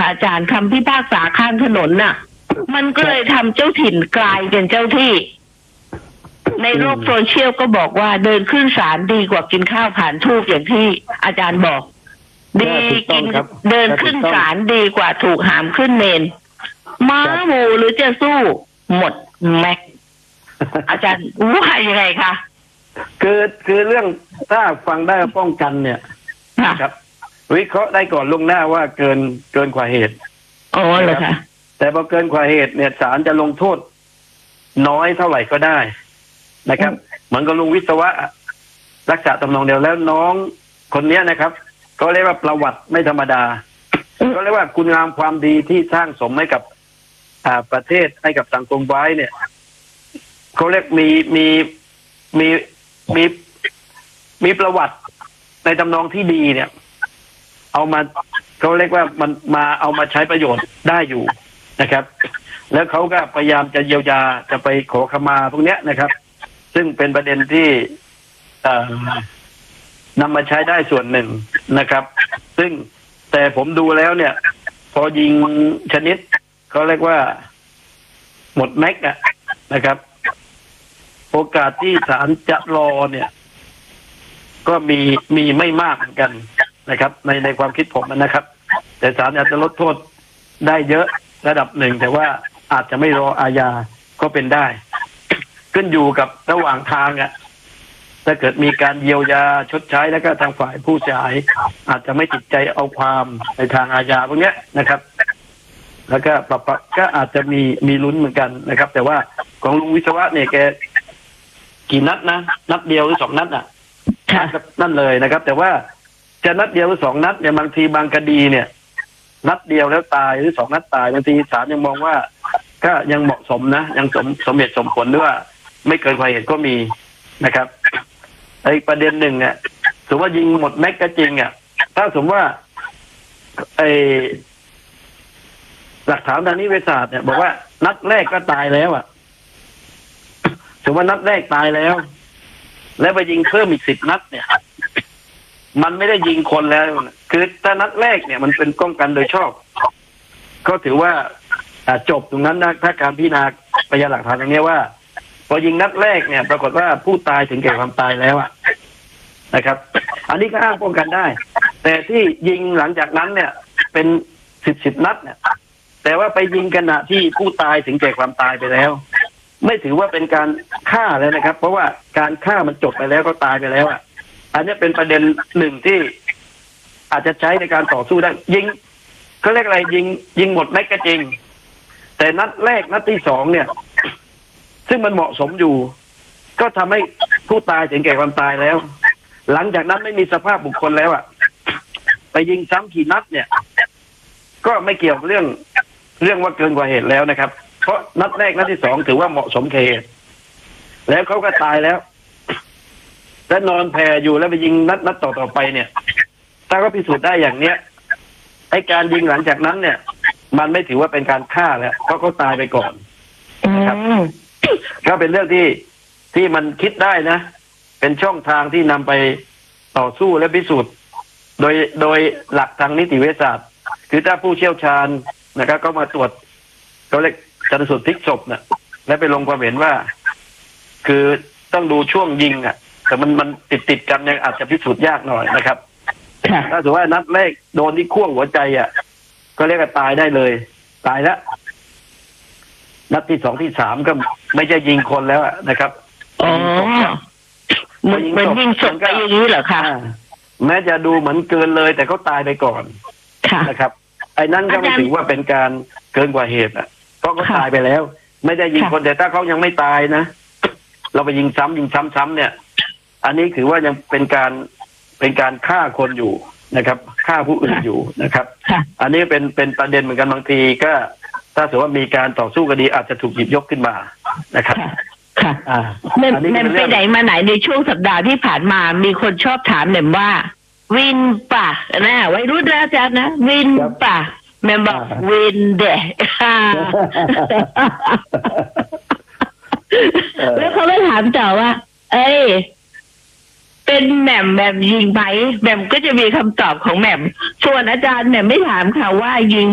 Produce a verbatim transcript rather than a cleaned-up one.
ค่ะอาจารย์คำพิพากษาข้างถนนน่ะมันก็เลยทำเจ้าถิ่นกลายเป็นเจ้าที่ในโลกโซเชียลก็บอกว่าเดินขึ้นศาลดีกว่ากินข้าวผ่านทูบอย่างที่อาจารย์บอกดีกินเดินขึ้นศาลดีกว่าถูกหามขึ้นเมนม้าหมูหรือจะสู้หมดแม็กอาจารย์ว่ายังไงคะคือคือเรื่องถ้าฟังได้ป้องกันเนี่ยครับวิเคราะห์ได้ก่อนลงหน้าว่าเกินเกินกว่าเหตุอ๋อเหรอคะแต่พอเกินกว่าเหตุเนี่ยศาลจะลงโทษน้อยเท่าไหร่ก็ได้นะครับเหมือนกับลุงวิศวะรักษาตำแหน่งเดียวแล้วน้องคนนี้นะครับก็เรียกว่าประวัติไม่ธรรมดาก็เรียกว่าคุณงามความดีที่สร้างสมให้กับอ่าประเทศให้กับสังคมไว้เนี่ยเขาเรียกมีมีมีมีมีประวัติในตำนองที่ดีเนี่ยเอามาเขาเรียกว่ามันมาเอามาใช้ประโยชน์ได้อยู่นะครับแล้วเขาก็พยายามจะเยียวยาจะไปขอขมาพวกเนี้ยนะครับซึ่งเป็นประเด็นที่นำมาใช้ได้ส่วนหนึ่งนะครับซึ่งแต่ผมดูแล้วเนี่ยพอยิงชนิดเขาเรียกว่าหมดแม็กอะนะครับโอกาสที่ศาลจะรอเนี่ยก็มีมีไม่มากเหมือนกันนะครับในในความคิดผมนะครับแต่ศาลอาจจะลดโทษได้เยอะระดับหนึ่งแต่ว่าอาจจะไม่รออาญาก็เป็นได้ขึ้นอยู่กับระหว่างทางอ่ะถ้าเกิดมีการเยียวยาชดใช้แล้วก็ทางฝ่ายผู้เสียหายอาจจะไม่ติดใจเอาความในทางอาญาพวกนี้นะครับแล้วก็ปรับก็อาจจะมีมีลุ้นเหมือนกันนะครับแต่ว่าของลุงวิศวะเนี่ยแกกี่นัดนะนัดเดียวหรือสองนัดอ่ะนั่นเลยนะครับแต่ว่าจะนัดเดียวหรือสองนัดเนี่ยบางทีบางคดีเนี่ยนัดเดียวแล้วตายหรือสองนัดตายบางทีศาลยังมองว่าก็ยังเหมาะสมนะยังสมสมเหตุสมผลด้วยว่าไม่เกินกว่าเหตุก็มีนะครับไอ้ประเด็นหนึ่งเนี่ยสมมติว่ายิงหมดแม็กก็จริงอ่ะถ้าสมมติว่าไอ้หลักฐานทางนิติวิทยาศาสตร์เนี่ยบอกว่านัดแรกก็ตายแล้วอ่ะสมมติว่านัดแรกตายแล้วแล้วไปยิงเพิ่มอีกสิบนัดเนี่ยมันไม่ได้ยิงคนแล้วคือถ้านัดแรกเนี่ยมันเป็นป้องกันโดยชอบก็ถือว่าจบตรงนั้นนะถ้าการพิจารณาพยานหลักฐานอย่างนี้ว่าพอยิงนัดแรกเนี่ยปรากฏว่าผู้ตายถึงแก่ความตายแล้วอ่ะนะครับอันนี้ก็อ้างป้องกันได้แต่ที่ยิงหลังจากนั้นเนี่ยเป็นสิบสิบนัดเนี่ยแต่ว่าไปยิงขณะที่ผู้ตายถึงแก่ความตายไปแล้วไม่ถือว่าเป็นการฆ่าแล้วนะครับเพราะว่าการฆ่ามันจบไปแล้วก็ตายไปแล้วอ่ะอันนี้เป็นประเด็นหนึ่งที่อาจจะใช้ในการต่อสู้ได้ยิงเขาเรียกอะไรยิงยิงหมดแม็กก็จริงแต่นัดแรกนัดที่สองเนี่ยซึ่งมันเหมาะสมอยู่ก็ทำให้ผู้ตายถึงแก่ความตายแล้วหลังจากนั้นไม่มีสภาพบุคคลแล้วอ่ะไปยิงซ้ำกี่นัดเนี่ยก็ไม่เกี่ยวกับเรื่องเรื่องว่าเกินกว่าเหตุแล้วนะครับเพราะนัดแรกนัดที่สองถือว่าเหมาะสมแก่เหตุแล้วเขาก็ตายแล้วแล้วนอนแผ่อยู่แล้วไปยิงนัดนัดต่อต่อไปเนี่ยถ้าก็พิสูจน์ได้อย่างเนี้ยไอ้การยิงหลังจากนั้นเนี่ยมันไม่ถือว่าเป็นการฆ่าแล้วเพราะเขาตายไปก่อนนะครับก็เป็นเรื่องที่ที่มันคิดได้นะเป็นช่องทางที่นำไปต่อสู้และพิสูจน์โดยโดยหลักทางนิติวิทยาศาสตร์คือถ้าผู้เชี่ยวชาญนะครับก็มาตรวจเขาเรียกชันสูตรพลิกศพเนี่ยและไปลงความเห็นว่าคือต้องดูช่วงยิงอ่ะแต่มันมันติดติดกันยังอาจจะพิสูจน์ยากหน่อยนะครับถ้าสมมติว่านัดแรกโดนที่ขั้วหัวใจอ่ะก็เรียกว่าตายได้เลยตายแล้วนัดที่สองที่สามก็ไม่ใช่ยิงคนแล้วนะครับอ๋อมันมันยิงศพไปอย่างนี้เหรอคะแม้จะดูเหมือนเกินเลยแต่เขาตายไปก่อนนะครับไอ้นั้นก็ไม่ถือว่าเป็นการเกินกว่าเหตุอ่ะเพราะเขาตายไปแล้วไม่ได้ยิงคนแต่ถ้าเขายังไม่ตายนะเราไปยิงซ้ำยิงซ้ำๆเนี่ยอันนี้ถือว่ายังเป็นการเป็นการฆ่าคนอยู่นะครับฆ่าผู้อื่นอยู่นะครับอันนี้เป็นเป็นประเด็นเหมือนกันบางทีก็ถ้าสมมติว่ามีการต่อสู้คดีอาจจะถูกหยิบยกขึ้นมานะครับค่ะแม่แม่ไปไหนมาไหนในช่วงสัปดาห์ที่ผ่านมามีคนชอบถามแม่ว่าวินป่ะนะไว้รู้นะอาจารย์นะวินป่ะแม่บอกวินเดะแล้วเขาก็ถามต่อว่าเอ้ยเป็นแหม่มแหม่มยิงไหมแหม่มก็จะมีคำตอบของแหม่มส่วนอาจารย์แหม่มไม่ถามค่ะว่ายิง